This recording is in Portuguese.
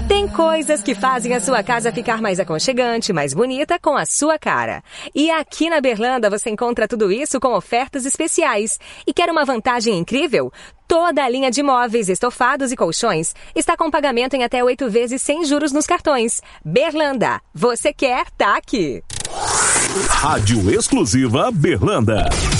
Tem coisas que fazem a sua casa ficar mais aconchegante, mais bonita, com a sua cara. E aqui na Berlanda você encontra tudo isso com ofertas especiais. E quer uma vantagem incrível? Toda a linha de móveis, estofados e colchões está com pagamento em até 8 vezes sem juros nos cartões. Berlanda, você quer, tá aqui. Rádio Exclusiva Berlanda.